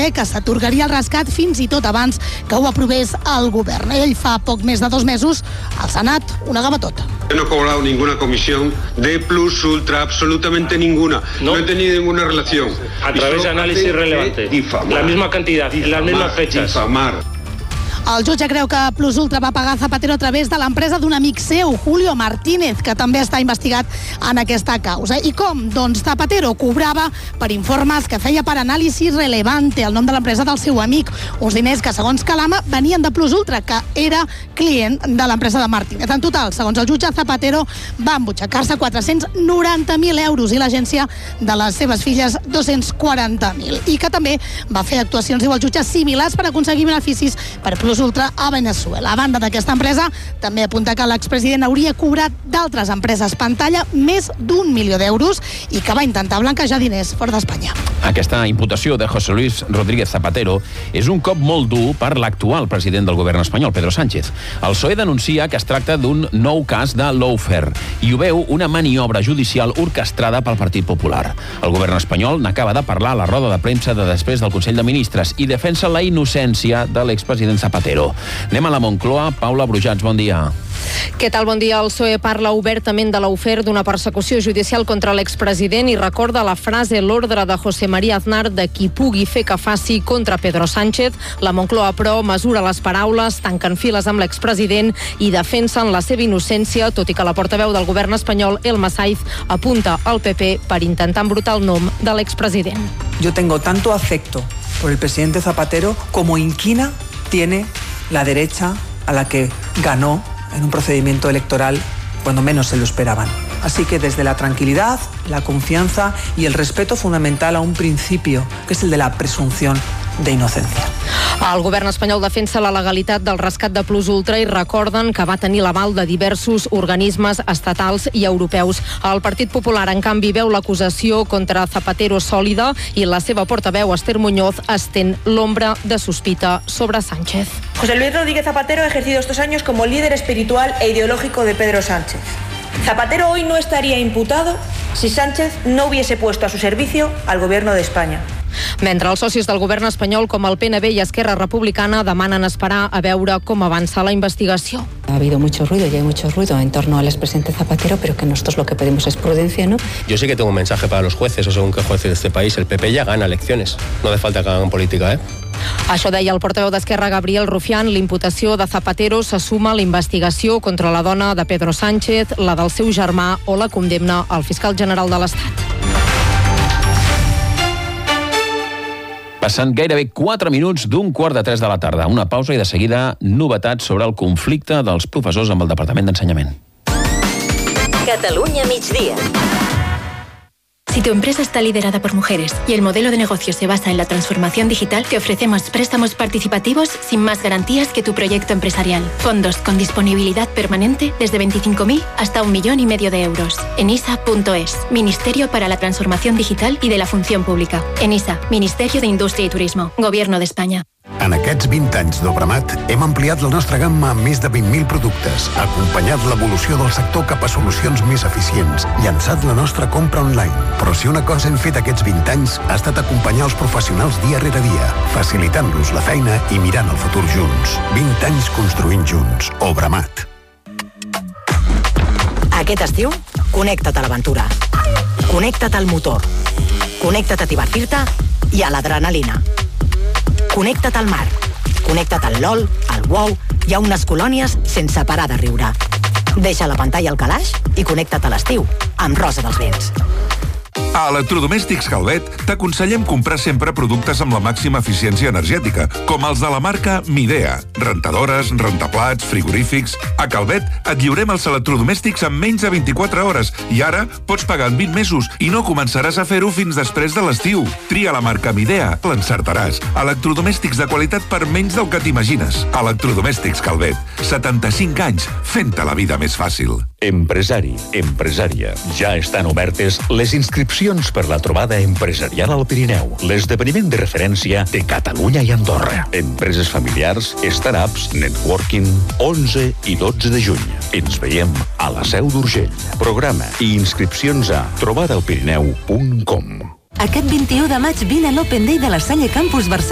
saber que s'atorgaria el rescat fins i tot abans que ho aprovés el govern. Ell fa poc més de 2 mesos al Senat ho negava tot. Yo no he cobrado ninguna comisión de Plus Ultra, absolutamente ninguna. No he tenido ninguna relación. A través de análisis relevante. La misma cantidad, en las mismas fechas. El jutge creu que Plus Ultra va pagar Zapatero a través de l'empresa d'un amic seu, Julio Martínez, que també està investigat en aquesta causa. I com? Doncs Zapatero cobrava per informes que feia per anàlisi relevante, el nom de l'empresa del seu amic. Uns diners que, segons Calama, venien de Plus Ultra, que era client de l'empresa de Martínez. En total, segons el jutge, Zapatero va embutxacar-se 490.000 euros i l'agència de les seves filles 240.000. I que també va fer actuacions, diu el jutge, similars per aconseguir beneficis per Plus Ultra a Venezuela. A banda d'aquesta empresa, també apunta que l'expresident hauria cobrat d'altres empreses pantalla més d'1 milió d'euros i que va intentar blanquejar diners fora d'Espanya. Aquesta imputació de José Luis Rodríguez Zapatero és un cop molt dur per l'actual president del govern espanyol, Pedro Sánchez. El PSOE denuncia que es tracta d'un nou cas de lawfare i ho veu una maniobra judicial orquestrada pel Partit Popular. El govern espanyol n'acaba de parlar a la roda de premsa de després del Consell de Ministres i defensa la innocència de l'expresident Zapatero. Anem a la Moncloa. Paula Brujats, bon dia. Què tal? Bon dia. El PSOE parla obertament de l'aufer d'una persecució judicial contra l'expresident i recorda la frase, l'ordre de José María Aznar de qui pugui fer que faci contra Pedro Sánchez. La Moncloa, però, mesura les paraules, tanquen files amb l'expresident i defensen la seva innocència, tot i que la portaveu del govern espanyol, Elma Saiz, apunta al PP per intentar embrutar el nom de l'expresident. Yo tengo tanto afecto por el presidente Zapatero como inquina tiene la derecha a la que ganó en un procedimiento electoral cuando menos se lo esperaban. Así que desde la tranquilidad, la confianza y el respeto fundamental a un principio, que es el de la presunción de inocencia. El govern espanyol defensa la legalitat del rescat de Plus Ultra i recorden que va tenir l'aval de diversos organismes estatals i europeus. El Partit Popular, en canvi, veu l'acusació contra Zapatero sòlida i la seva portaveu, Esther Muñoz, estén l'ombra de sospita sobre Sánchez. José Luis Rodríguez Zapatero ha ejercido estos años como líder espiritual e ideológico de Pedro Sánchez. Zapatero hoy no estaría imputado si Sánchez no hubiese puesto a su servicio al gobierno de España. Mentre els socis del govern espanyol com el PNV i Esquerra Republicana demanen esperar a veure com avança la investigació. Ha habido mucho ruido y hay mucho ruido en torno al expresidente Zapatero, pero que nosotros lo que pedimos es prudencia, ¿no? Yo sí que tengo un mensaje para los jueces, o según qué jueces de este país. El PP ya gana elecciones. No hace falta que hagan política, ¿eh? Això deia el portaveu d'Esquerra, Gabriel Rufián. L'imputació de Zapatero se suma a la investigació contra la dona de Pedro Sánchez, la del seu germà o la condemna al fiscal general de l'Estat. Passant gairebé 4 minuts d'2:45 de la tarda. Una pausa i de seguida novetats sobre el conflicte dels professors amb el Departament d'Ensenyament. Catalunya migdia. Si tu empresa está liderada por mujeres y el modelo de negocio se basa en la transformación digital, te ofrecemos préstamos participativos sin más garantías que tu proyecto empresarial. Fondos con disponibilidad permanente desde 25.000 hasta 1,5 millones de euros. Enisa.es, Ministerio para la Transformación Digital y de la Función Pública. Enisa, Ministerio de Indústria i Turismo, Gobierno de España. En aquests 20 anys d'Obramat hem ampliat la nostra gamma amb més de 20.000 productes, acompanyat l'evolució del sector cap a solucions més eficients, llançat la nostra compra online. Però si una cosa hem fet aquests 20 anys ha estat acompanyar els professionals dia rere dia, facilitant-los la feina i mirant el futur junts. 20 anys construint junts. Obramat. Aquest estiu, connecta't a l'aventura. Connecta't al motor. Connecta't a divertir-te i a l'adrenalina. Connecta't al mar. Connecta't al LOL, al WoW i a unes colònies sense parar de riure. Deixa la pantalla al calaix i connecta't a l'estiu amb Rosa dels Vents. A Electrodomèstics Calvet t'aconsellem comprar sempre productes amb la màxima eficiència energètica, com els de la marca Midea. Rentadores, rentaplats, frigorífics... A Calvet et lliurem els electrodomèstics en menys de 24 hores i ara pots pagar en 20 mesos i no començaràs a fer-ho fins després de l'estiu. Tria la marca Midea, l'encertaràs. Electrodomèstics de qualitat per menys del que t'imagines. Electrodomèstics Calvet. 75 anys fent-te la vida més fàcil. Empresari, empresària. Ja estan obertes les inscripcions per la trobada empresarial al Pirineu, l'esdeveniment de referència de Catalunya i Andorra. Empreses familiars, startups, networking, 11 i 12 de juny. Ens veiem a la Seu d'Urgell. Programa i inscripcions a trobadalpirineu.com. Aquest 21 de maig vine a l'Open Day de la Salle Campus Barcelona.